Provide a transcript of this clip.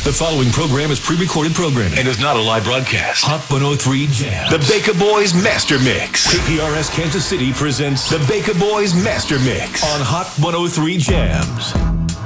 The following program is pre-recorded programming and is not a live broadcast. Hot 103 Jams. The Baker Boys Master Mix. KPRS Kansas City presents The Baker Boys Master Mix on Hot 103 Jams.